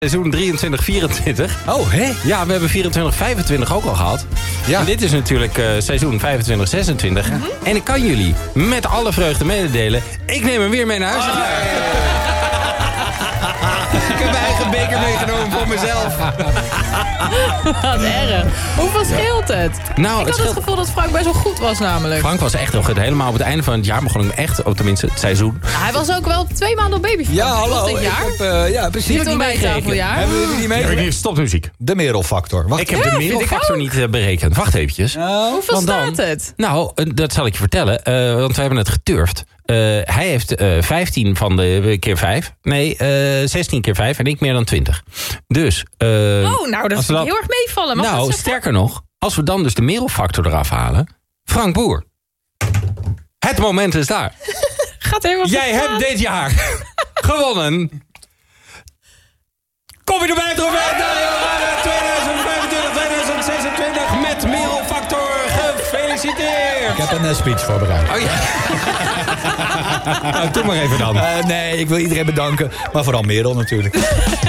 Seizoen 23-24. Oh, hè? Ja, we hebben 24-25 ook al gehad. Ja. En dit is natuurlijk seizoen 25-26. En ik kan jullie met alle vreugde mededelen. Ik neem hem weer mee naar huis. Ik heb mijn eigen beker meegenomen voor mezelf. Wat erg. Hoeveel scheelt het? Nou, Ik had het gevoel dat Frank best wel goed was namelijk. Frank was echt nog goed. Helemaal op het einde van het jaar begon ik hem echt, of tenminste het seizoen. Hij was ook wel 2 maanden op baby. Ja, hallo. Dit jaar. Ja, precies. Niet een bijtafeljaar. Hebben we die niet mee? Stop de muziek. De Merelfactor. Wacht. Ik heb de merelfactor niet berekend. Wacht eventjes. Hoeveel Want dan- staat het? Nou, dat zal ik je vertellen. Want we hebben het geturfd. Hij heeft 15 van de keer 5. Nee, 16 keer 5 en ik meer dan 20. Dus... Nou, dat als vind we ik heel erg meevallen. Mag nou, dat zeggen? sterker nog, als we dan dus de merelfactor eraf halen... Frank Boer. Het moment is daar. Gaat helemaal Jij hebt dit jaar gewonnen. Kom je erbij terug bij 2025-2026 met merelfactor. Gefeliciteerd. Ik heb een speech voorbereid. Oh ja. Nou, doe maar even dan. Nee, ik wil iedereen bedanken. Maar vooral Merel natuurlijk.